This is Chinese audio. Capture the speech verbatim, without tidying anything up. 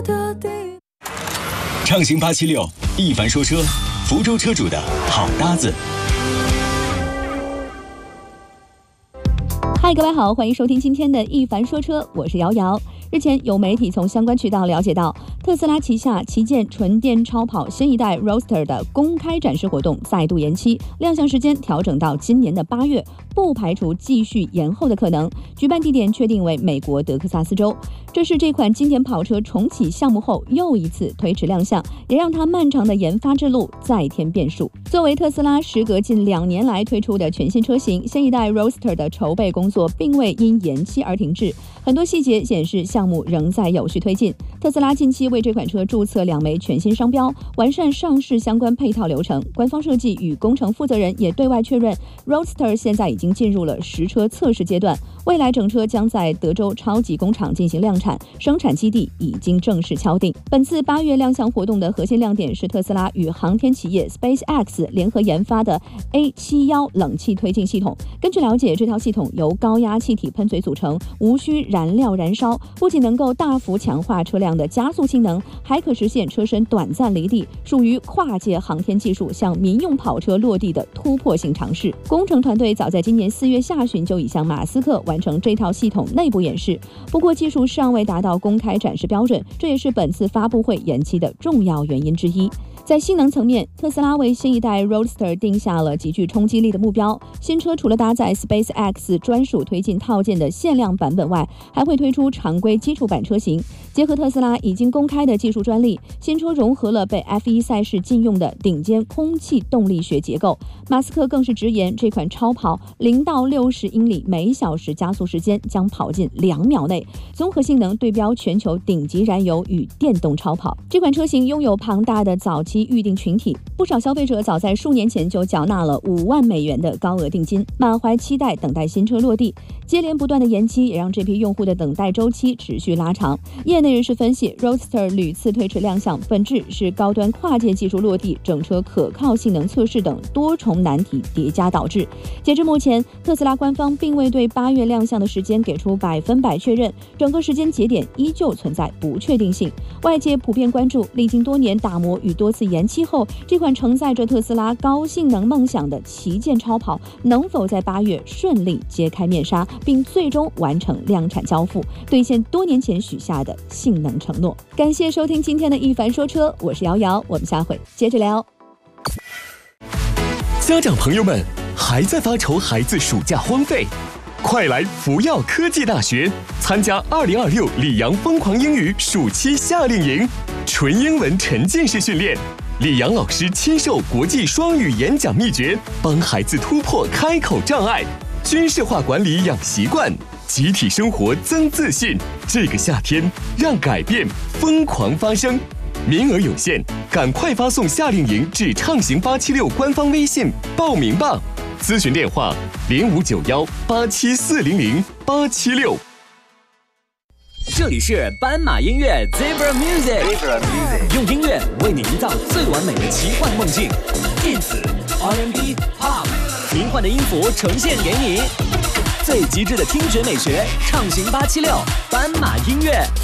畅行八七六，一凡说车，福州车主的好搭子。 嗨，各位好，欢迎收听今天的一凡说车，我是瑶瑶。日前有媒体从相关渠道了解到，特斯拉旗下旗舰纯电超跑新一代 Roadster 的公开展示活动再度延期，亮相时间调整到今年的八月，不排除继续延后的可能。举办地点确定为美国德克萨斯州。这是这款经典跑车重启项目后又一次推迟亮相，也让它漫长的研发之路再添变数。作为特斯拉时隔近两年来推出的全新车型，新一代 Roadster 的筹备工作并未因延期而停滞，很多细节显示项目仍在有序推进。特斯拉近期为这款车注册两枚全新商标，完善上市相关配套流程。官方设计与工程负责人也对外确认 Roadster 现在已经进入了实车测试阶段，未来整车将在德州超级工厂进行量产，生产基地已经正式敲定。本次八月亮相活动的核心亮点是特斯拉与航天企业 SpaceX 联合研发的 A 七十一 冷气推进系统。根据了解，这套系统由高压气体喷嘴组成，无需燃料燃烧，不仅能够大幅强化车辆的加速性能，还可实现车身短暂离地，属于跨界航天技术向民用跑车落地的突破性尝试。工程团队早在今年四月下旬就已向马斯克完成这套系统内部演示，不过技术尚未达到公开展示标准，这也是本次发布会延期的重要原因之一。在性能层面，特斯拉为新一代 Roadster 定下了极具冲击力的目标。新车除了搭载 SpaceX 专属推进套件的限量版本外，还会推出常规基础版车型。结合特斯拉已经公开的技术专利，新车融合了被 F 一 赛事禁用的顶尖空气动力学结构。马斯克更是直言，这款超跑零到六十英里每小时加速时间将跑进两秒内，综合性能对标全球顶级燃油与电动超跑。这款车型拥有庞大的早期预定群体，不少消费者早在数年前就缴纳了五万美元的高额定金，满怀期待等待新车落地。接连不断的延期也让这批用户的等待周期持续拉长。业内人士分析， Roadster 屡次推迟亮相，本质是高端跨界技术落地、整车可靠性能测试等多重难题叠加导致。截至目前，特斯拉官方并未对八月亮相的时间给出百分百确认，整个时间节点依旧存在不确定性。外界普遍关注，历经多年打磨与多次延期后，这款承载着特斯拉高性能梦想的旗舰超跑能否在八月顺利揭开面纱，并最终完成量产交付，兑现多年前许下的性能承诺。感谢收听今天的一凡说车，我是瑶瑶，我们下回接着聊。 家长朋友们，还在发愁孩子暑假荒废？快来福耀科技大学参加二零二六里昂疯狂英语暑期夏令营，纯英文沉浸式训练，李阳老师亲授国际双语演讲秘诀，帮孩子突破开口障碍，军事化管理养习惯，集体生活增自信。这个夏天，让改变疯狂发生。名额有限，赶快发送夏令营至畅行八七六官方微信报名吧。咨询电话零五九幺八七四零零八七六。 这里是斑马音乐 Zebra Music， 用音乐为你营造最完美的奇幻梦境，电子、R and B、Pop， 迷幻的音符呈现给你，最极致的听觉美学，畅行八七六斑马音乐。